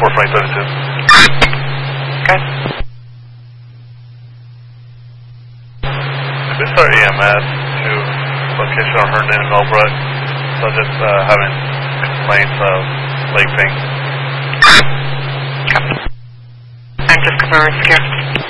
42072. Good. We start EMS to location on Herndon and Millbrook. So just having complaints of leg pain. I'm just confirming here.